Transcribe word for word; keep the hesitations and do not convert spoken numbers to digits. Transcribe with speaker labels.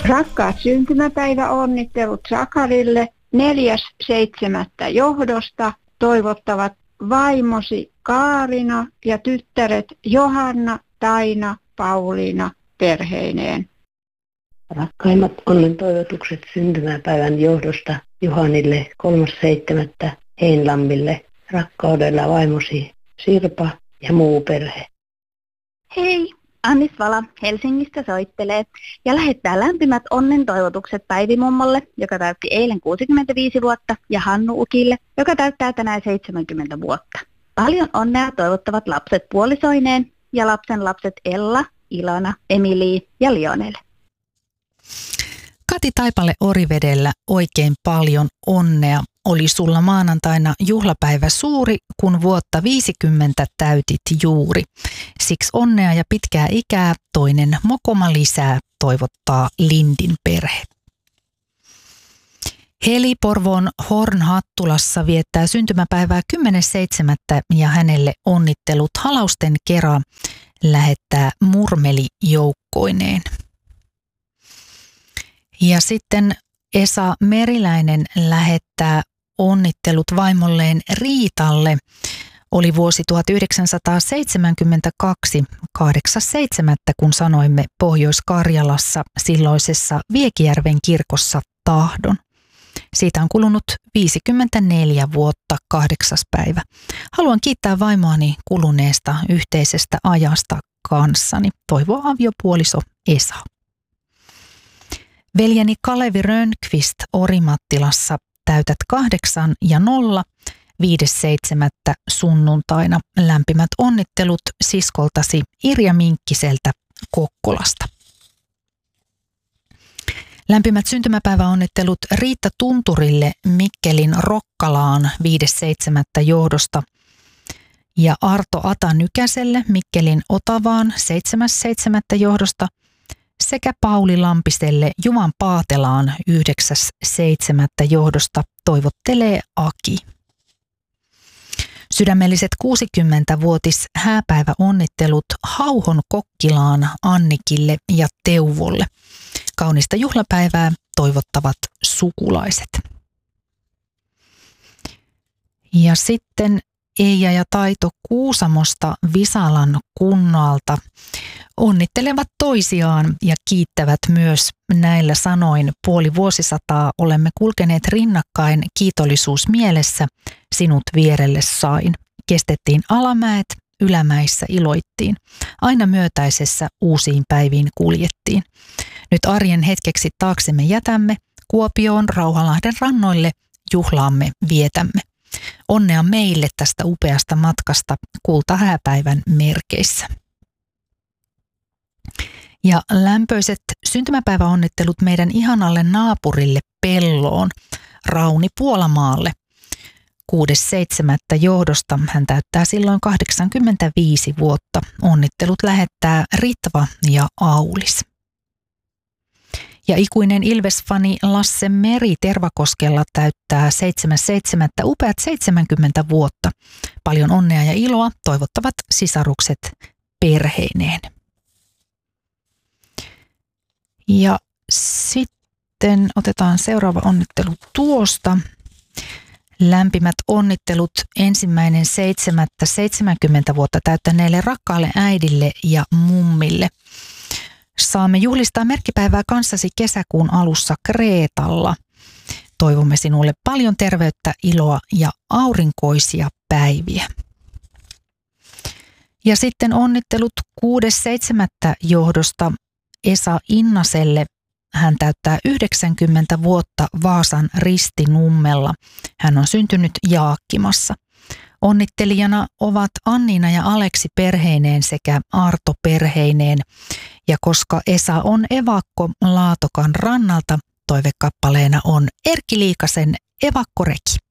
Speaker 1: Rakkaat syntymäpäiväonnittelut Sakarille neljäs seitsemättä johdosta toivottavat vaimosi Kaarina ja tyttäret Johanna, Taina, Pauliina perheineen.
Speaker 2: Rakkaimmat onnen toivotukset syntymäpäivän johdosta Juhanille kolmas seitsemättä Heinlammille. Rakkaudella vaimosi Sirpa ja muu perhe.
Speaker 3: Hei, Annis Vala Helsingistä soittelee ja lähettää lämpimät onnen toivotukset Päivi mummolle, joka täytti eilen kuusikymmentäviisi vuotta, ja Hannu Ukille, joka täyttää tänään seitsemänkymmentä vuotta. Paljon onnea toivottavat lapset puolisoineen ja lapsen lapset Ella, Ilona, Emili ja Lionel.
Speaker 4: Kati Taipale Orivedellä, oikein paljon onnea. Oli sulla maanantaina juhlapäivä suuri, kun vuotta viisikymmentä täytit juuri. Siksi onnea ja pitkää ikää, toinen mokoma lisää, toivottaa Lindin perhe. Heli Porvoon Hornhattulassa viettää syntymäpäivää kymmenes seitsemättä ja hänelle onnittelut halausten kera lähettää Murmeli joukkoineen. Ja sitten Esa Meriläinen lähettää onnittelut vaimolleen Riitalle. Oli vuosi tuhatyhdeksänsataaseitsemänkymmentäkaksi, kahdeksas seitsemättä kun sanoimme Pohjois-Karjalassa silloisessa Viekijärven kirkossa tahdon. Siitä on kulunut viisikymmentäneljä vuotta, kahdeksas päivä. Haluan kiittää vaimoani kuluneesta yhteisestä ajasta kanssani, toivoo aviopuoliso Esa. Veljeni Kalevi Rönnqvist Orimattilassa täytät kahdeksan ja nolla, viides seitsemättä sunnuntaina. Lämpimät onnittelut siskoltasi Irja Minkkiseltä Kokkolasta. Lämpimät syntymäpäiväonnittelut Riitta Tunturille Mikkelin Rokkalaan viides seitsemättä johdosta ja Arto Ata Nykäselle Mikkelin Otavaan seitsemäs seitsemättä johdosta sekä Pauli Lampiselle Juvan Paatelaan yhdeksäs seitsemättä johdosta toivottelee Aki. Sydämelliset kuusikymmentävuotis hääpäiväonnittelut Hauhon Kokkilaan Annikille ja Teuvolle. Kaunista juhlapäivää toivottavat sukulaiset. Ja sitten Eija ja Taito Kuusamosta Visalan kunnalta onnittelevat toisiaan ja kiittävät myös näillä sanoin. Puoli vuosisataa olemme kulkeneet rinnakkain, kiitollisuus mielessä, sinut vierelle sain. Kestettiin alamäet, ylämäissä iloittiin. Aina myötäisessä uusiin päiviin kuljettiin. Nyt arjen hetkeksi taaksemme jätämme, Kuopioon Rauhalahden rannoille juhlaamme vietämme. Onnea meille tästä upeasta matkasta kultahääpäivän merkeissä. Ja lämpöiset syntymäpäiväonnittelut meidän ihanalle naapurille Pelloon, Rauni Puolamaalle. kuudes seitsemättä johdosta hän täyttää silloin kahdeksankymmentäviisi vuotta. Onnittelut lähettää Ritva ja Aulis. Ja ikuinen Ilves-fani Lasse Meri Tervakoskella täyttää seitsemäs seitsemättä upeat seitsemänkymmentä vuotta. Paljon onnea ja iloa toivottavat sisarukset perheineen. Ja sitten otetaan seuraava onnittelu tuosta. Lämpimät onnittelut ensimmäinen seitsemättä seitsemänkymmentä vuotta täyttäneelle rakkaalle äidille ja mummille. Saamme juhlistaa merkkipäivää kanssasi kesäkuun alussa Kreetalla. Toivomme sinulle paljon terveyttä, iloa ja aurinkoisia päiviä. Ja sitten onnittelut kuudes seitsemättä johdosta Esa Innaselle. Hän täyttää yhdeksänkymmentä vuotta Vaasan Ristinummella. Hän on syntynyt Jaakkimassa. Onnittelijana ovat Anniina ja Aleksi perheineen sekä Arto perheineen. Ja koska Esa on evakko Laatokan rannalta, toivekappaleena on Erkki Liikasen Evakkoreki.